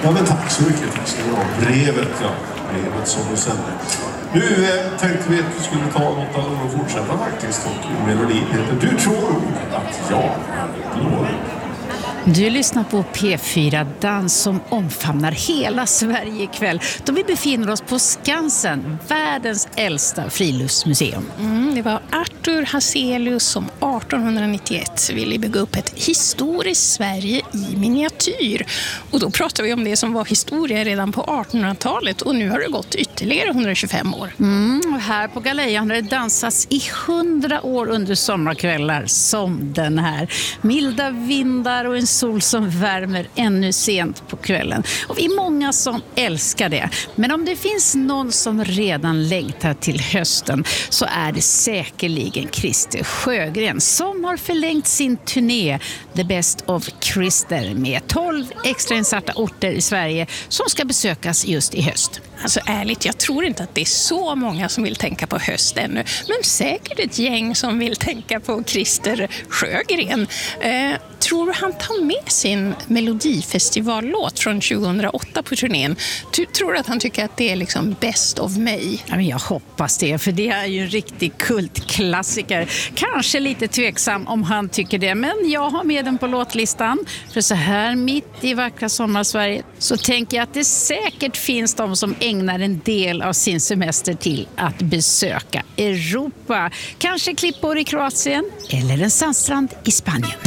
Ja, men tack så mycket. Tack ska du ha. Brevet, ja. Brevet som du sände. Nu tänkte vi att du skulle ta något av och fortsätta faktiskt. Och melodin heter Du tror att jag är blå. Du lyssnar på P4 Dans som omfamnar hela Sverige ikväll. Då vi befinner oss på Skansen, världens äldsta friluftsmuseum. Det var Arthur Hazelius som 1891 ville bygga upp ett historiskt Sverige i miniatyr. Och då pratar vi om det som var historia redan på 1800-talet och nu har det gått ytterligare 125 år. Och här på Galejan har det dansats i 100 år under sommarkvällar som den här. Milda vindar och en sol som värmer ännu sent på kvällen. Och vi är många som älskar det. Men om det finns någon som redan längtar till hösten så är det säkerligen Christer Sjögren som har förlängt sin turné The Best of Christer med 12 extrainsatta orter i Sverige som ska besökas just i höst. Alltså ärligt, jag tror inte att det är så många som vill tänka på höst ännu. Men säkert ett gäng som vill tänka på Christer Sjögren. Tror du han tar med sin Melodifestivallåt från 2008 på turnén? Tror du att han tycker att det är liksom best of mig? Ja, men jag hoppas det, för det är ju en riktig kultklassiker. Kanske lite tveksam om han tycker det, men jag har med den på låtlistan. För så här mitt i vackra sommarsverige så tänker jag att det säkert finns de som ägnar en del av sin semester till att besöka Europa. Kanske klippor i Kroatien eller en sandstrand i Spanien.